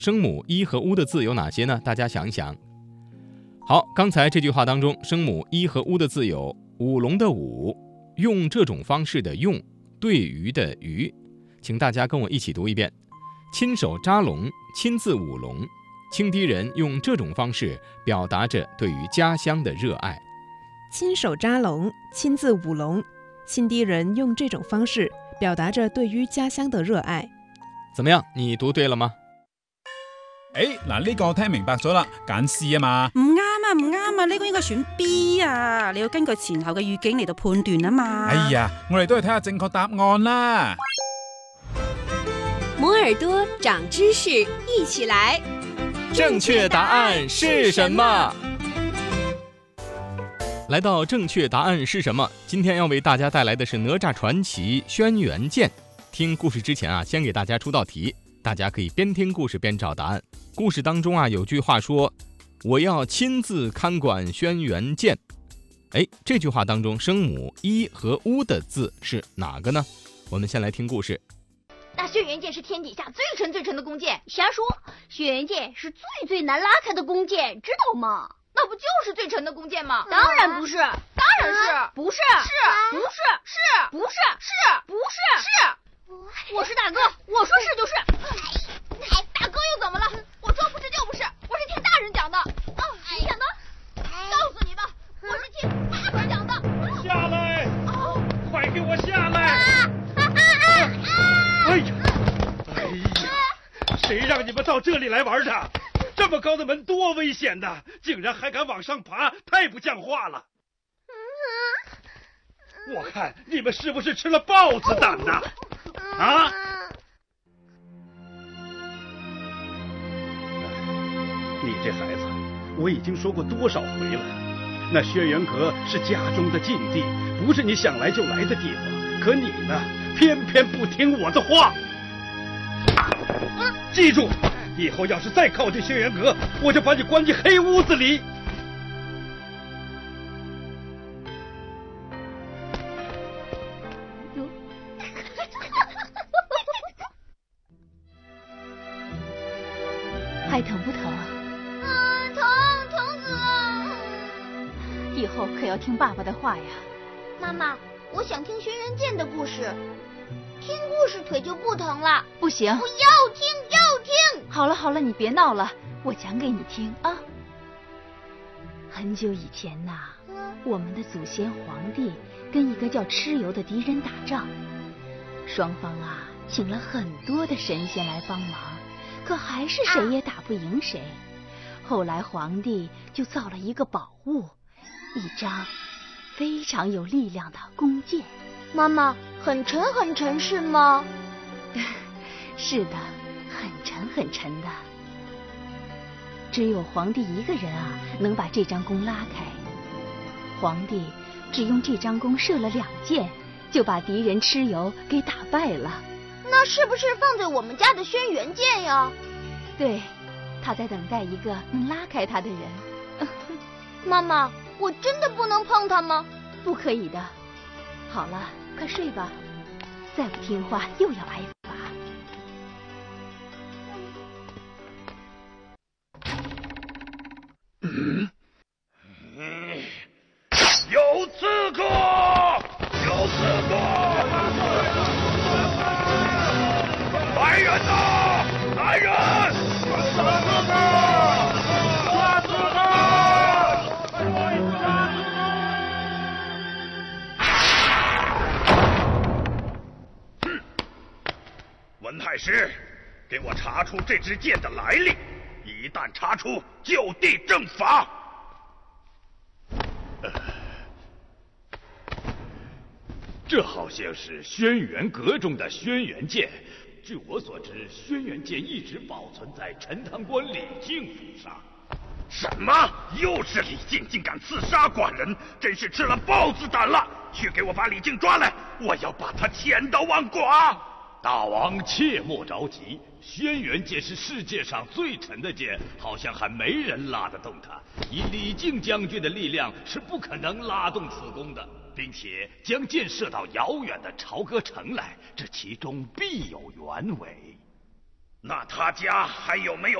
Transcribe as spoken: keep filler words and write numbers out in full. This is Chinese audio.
声母一和乌的字有哪些呢？大家想一想。好，刚才这句话当中，声母一和乌的字有舞龙的舞，用这种方式的用，对鱼的鱼。请大家跟我一起读一遍：亲手扎龙，亲自舞龙。青堤人用这种方式表达着对于家乡的热爱。 亲手扎龙，亲自舞龙，青堤人用这种方式表达着对於家鄉的熱愛。 怎麼樣？你讀對了嗎？ 誒，嗱呢個我聽明白咗啦，揀 C 啊嘛。 唔啱啊，唔啱啊，呢個應該選 B 啊，你要根據前後嘅語境嚟到判斷啊嘛。 哎呀，我哋都係睇下正確答案啦。 摩耳朵長知識，一起來。 正確答案是什麼？來到正確答案是什麼？今天要為大家帶來的是哪吒傳奇軒轅劍。聽故事之前啊，先給大家出道題，大家可以邊聽故事邊找答案。故事當中啊，有句話說：“我要親自看管軒轅劍。”哎，這句話當中聲母一和烏的字是哪個呢？我們先來聽故事。 那軒轅劍是天底下最沉最沉的弓箭，瞎說！軒轅劍是最最難拉開的弓箭，知道嗎？那不就是最沉的弓箭嗎？當然不是，當然是，不是，是，不是，是，不是，是，不是，是。我是大哥，我說是就是。哎，大哥又怎麼了？我說不是就不是，我是聽大人講的。哦，你想呢？告訴你吧，我是聽大人講的。 下來！哦，快給我下來！ 啊啊啊啊！ 哎呀，哎呀，誰讓你們到這裡來玩的？這麼高的門多危險的，竟然還敢往上爬，太不像話了。我看你們是不是吃了豹子膽呢？啊！你這孩子，我已經說過多少回了，那軒轅閣是家中的禁地，不是你想來就來的地方。可你呢，偏偏不聽我的話。記住，以後要是再靠近軒轅閣，我就把你關進黑屋子裡。 还疼不疼？ 啊，疼，疼死了！ 以后可要聽爸爸的話呀。 媽媽，我想聽軒轅劍的故事，聽故事腿就不疼了。 不行， 我要聽，要聽。 好了好了，你別鬧了，我講給你聽啊。很久以前吶、嗯，我們的祖先皇帝跟一個叫蚩尤的敵人打仗，雙方啊請了很多的神仙來幫忙。可還是誰也打不贏誰，後來皇帝就造了一個寶物，一張非常有力量的弓箭。 媽媽，很沉很沉是嗎？ 是的，很沉很沉的。只有皇帝一個人啊，能把這張弓拉開。皇帝只用這張弓射了兩箭，就把敵人蚩尤給打敗了。 那是不是放在我們家的軒轅劍呀？ 對，他在等待一個能拉開他的人。 媽媽，我真的不能碰它嗎？ 不可以的。好了，快睡吧，再不聽話又要挨罰。 嗯，有刺客！有刺客！来人呐！来人！抓刺客！抓刺客！哼！文太师，给我查出这支箭的来历，一旦查出，就地正法。呃这好像是轩轅阁中的轩轅剑。据我所知，轩轅剑一直保存在陈塘关李靖府上。什么？又是李靖，竟敢刺杀寡人，真是吃了豹子胆了！去给我把李靖抓来，我要把他千刀万剐！大王切莫着急，轩轅剑是世界上最沉的剑，好像还没人拉得动它。以李靖将军的力量，是不可能拉动此弓的。并且将箭射到遥远的朝歌城来，这其中必有原委。 那他家还有没有